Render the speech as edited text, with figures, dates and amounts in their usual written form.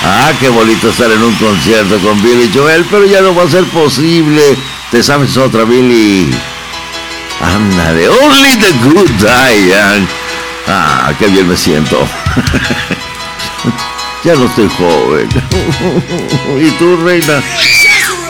Ah, qué bonito estar en un concierto con Billy Joel, pero ya no va a ser posible. ¿Te sabes otra, Billy? Ándale, Only the Good Die Young. Ah, qué bien me siento. Ya no estoy joven. ¿Y tú, reina?